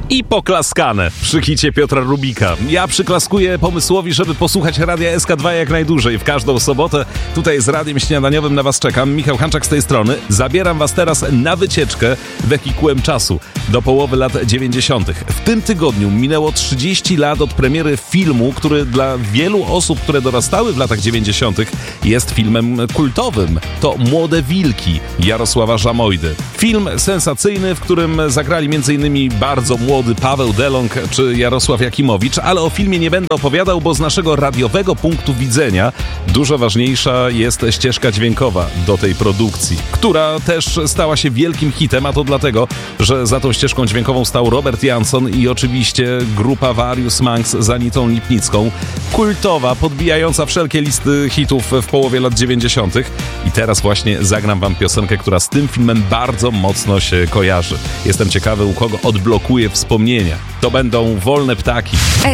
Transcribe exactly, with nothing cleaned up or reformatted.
I poklaskane przy hicie Piotra Rubika. Ja przyklaskuję pomysłowi, żeby posłuchać Radia S K dwa jak najdłużej. W każdą sobotę tutaj z Radiem Śniadaniowym na was czekam. Michał Hanczak z tej strony. Zabieram was teraz na wycieczkę wehikułem czasu do połowy lat dziewięćdziesiątych. W tym tygodniu minęło trzydzieści lat od premiery filmu, który dla wielu osób, które dorastały w latach dziewięćdziesiątych jest filmem kultowym. To Młode Wilki Jarosława Żamojdy. Film sensacyjny, w którym zagrali między innymi bardzo młody Paweł Delong czy Jarosław Jakimowicz, ale o filmie nie będę opowiadał, bo z naszego radiowego punktu widzenia dużo ważniejsza jest ścieżka dźwiękowa do tej produkcji, która też stała się wielkim hitem, a to dlatego, że za tą ścieżką dźwiękową stał Robert Jansson i oczywiście grupa Various Monks z Anitą Lipnicką, kultowa, podbijająca wszelkie listy hitów w połowie lat dziewięćdziesiątych. I teraz właśnie zagram wam piosenkę, która z tym filmem bardzo mocno się kojarzy. Jestem ciekawy, u kogo odblokuje wspomnienia. To będą Wolne Ptaki.